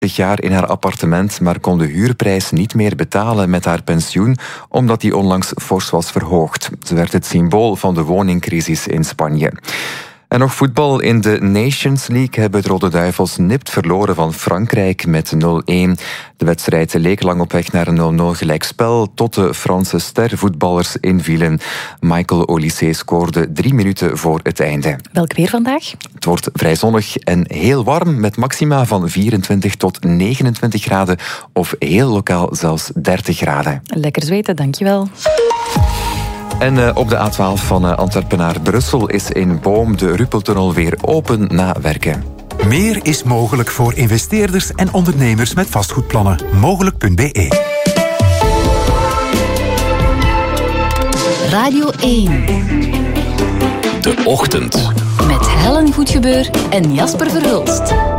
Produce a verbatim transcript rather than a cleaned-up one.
jaar in haar appartement, maar kon de huurprijs niet meer betalen met haar pensioen, omdat die onlangs fors was verhoogd. Ze werd het symbool van de woningcrisis in Spanje. En nog voetbal. In de Nations League hebben de Rode Duivels nipt verloren van Frankrijk met nul-een. De wedstrijd leek lang op weg naar een nul-nul gelijkspel, tot de Franse stervoetballers invielen. Michael Olise scoorde drie minuten voor het einde. Welk weer vandaag? Het wordt vrij zonnig en heel warm, met maxima van vierentwintig tot negenentwintig graden, of heel lokaal zelfs dertig graden. Lekker zweten, dankjewel. En uh, op de A twaalf van uh, Antwerpen naar Brussel is in Boom de Ruppeltunnel weer open na werken. Meer is mogelijk voor investeerders en ondernemers met vastgoedplannen. Mogelijk punt b e. Radio één. De Ochtend. Met Helen Goedgebeur en Jasper Verhulst.